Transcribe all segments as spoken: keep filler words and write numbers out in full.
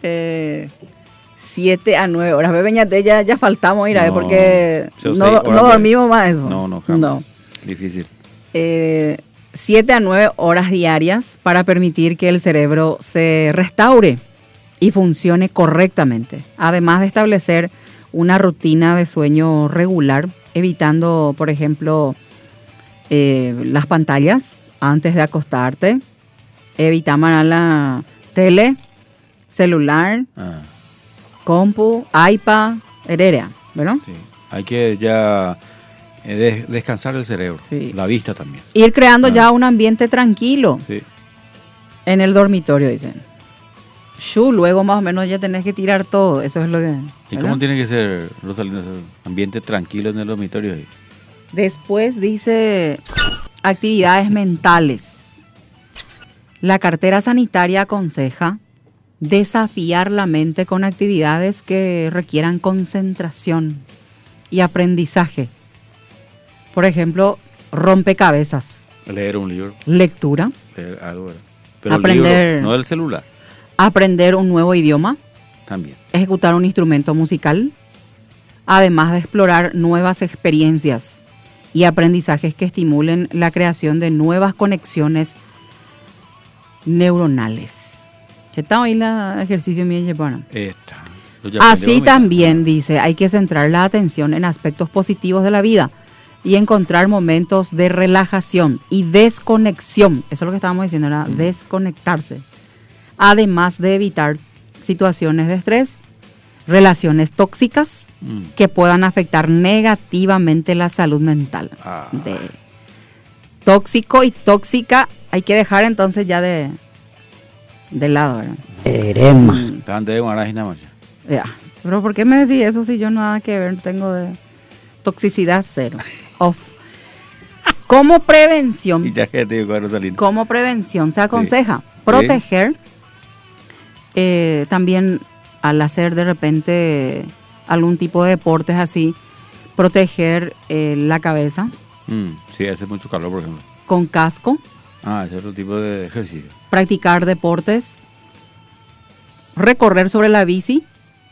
Eh, siete a nueve horas. Bebeñate, ya, ya faltamos ir a ver, No, porque yo no, sé, no ahora dormimos más eso. No, no, jamás. No. Difícil. Eh, siete a nueve horas diarias para permitir que el cerebro se restaure y funcione correctamente. Además de establecer una rutina de sueño regular, evitando, por ejemplo, eh, las pantallas antes de acostarte, evitar la tele, celular, Ah, compu, iPad, heredera, ¿verdad? sí. Hay que ya eh, des- descansar el cerebro, Sí. la vista también. Ir creando Ah. ya un ambiente tranquilo Sí. en el dormitorio, dicen. Shu, luego más o menos ya tenés que tirar todo, eso es lo que... ¿Y ¿verdad? cómo tiene que ser, Rosalina, ese ambiente tranquilo en el dormitorio? ahí? Después dice actividades mentales. La cartera sanitaria aconseja desafiar la mente con actividades que requieran concentración y aprendizaje. Por ejemplo, rompecabezas, Leer un libro, lectura, leer algo, ¿verdad? Pero Aprender. el libro, no del celular, aprender un nuevo idioma, también. ejecutar un instrumento musical, además de explorar nuevas experiencias y aprendizajes que estimulen la creación de nuevas conexiones neuronales. ¿Qué tal hoy el ejercicio mío, Yepana? Esta. Yo ya aprendí a Así dormir. también, dice, hay que centrar la atención en aspectos positivos de la vida y encontrar momentos de relajación y desconexión. Eso es lo que estábamos diciendo, era Mm. desconectarse. Además de evitar situaciones de estrés, relaciones tóxicas Mm. que puedan afectar negativamente la salud mental. Ah. De tóxico y tóxica hay que dejar entonces ya de, de lado, ¿verdad? Erema. Antes de Marají nada más. Ya. Pero ¿por qué me decís eso si yo nada que ver tengo de toxicidad cero? Off. Como prevención, Y ya que te digo, Rosalina. como prevención se aconseja proteger, eh, también al hacer de repente algún tipo de deportes así, proteger eh, la cabeza Mm, sí, hace mucho calor, por ejemplo. con casco, Ah, es otro tipo de ejercicio. practicar deportes, recorrer sobre la bici,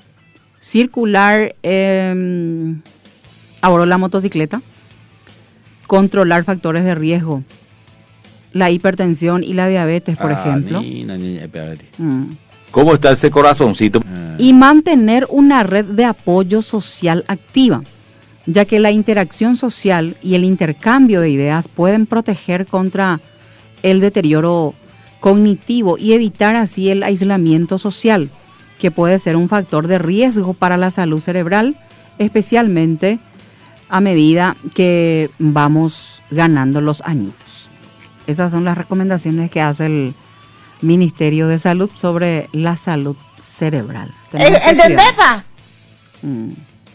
circular eh, ahora la motocicleta, controlar factores de riesgo, la hipertensión y la diabetes, por Ah, ejemplo. Nina, niña, espérate. Mm. ¿Cómo está ese corazoncito? Ah, Y mantener una red de apoyo social activa, ya que la interacción social y el intercambio de ideas pueden proteger contra el deterioro cognitivo y evitar así el aislamiento social, que puede ser un factor de riesgo para la salud cerebral, especialmente a medida que vamos ganando los añitos. Esas son las recomendaciones que hace el Ministerio de Salud sobre la salud cerebral. Tenemos que ¿Entendés, cuidar. pa? Mm.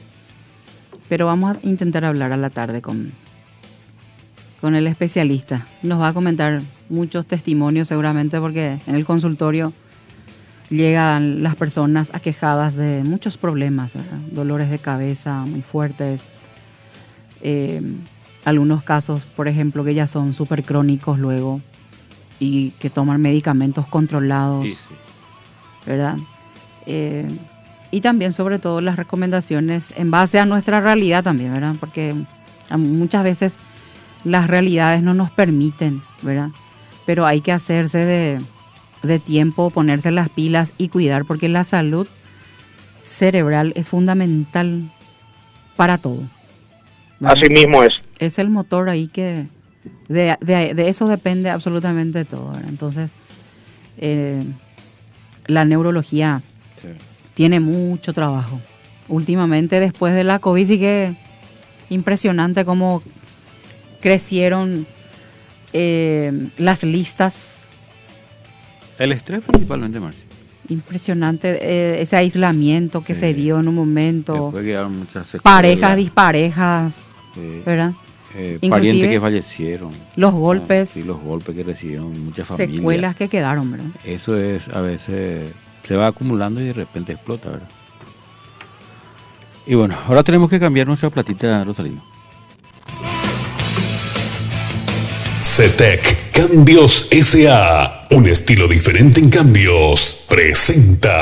Pero vamos a intentar hablar a la tarde con, con el especialista. Nos va a comentar muchos testimonios seguramente porque en el consultorio llegan las personas aquejadas de muchos problemas, ¿verdad? Dolores de cabeza muy fuertes, eh, algunos casos, por ejemplo, que ya son súper crónicos luego y que toman medicamentos controlados, sí, sí. ¿verdad? Eh, y también sobre todo las recomendaciones en base a nuestra realidad también, ¿verdad? Porque a- muchas veces las realidades no nos permiten, ¿verdad? Pero hay que hacerse de, de tiempo, ponerse las pilas y cuidar, porque la salud cerebral es fundamental para todo, ¿verdad? Así mismo es. Es el motor ahí que de, de, de eso depende absolutamente todo, ¿verdad? Entonces eh, la neurología Sí. tiene mucho trabajo últimamente después de la COVID. Sí que impresionante cómo crecieron eh, las listas, El estrés principalmente, Marci. impresionante eh, ese aislamiento que Sí. se dio en un momento, Después quedaron muchas secuelas. parejas disparejas, Sí. ¿verdad? Eh, Inclusive, parientes que fallecieron. Los golpes, Ah, sí, los golpes que recibieron muchas familias. secuelas que quedaron, ¿verdad? Eso es, a veces se va acumulando y de repente explota, ¿verdad? Y bueno, ahora tenemos que cambiar nuestra platita, Rosalino. CETEC Cambios S A, un estilo diferente en cambios, presenta.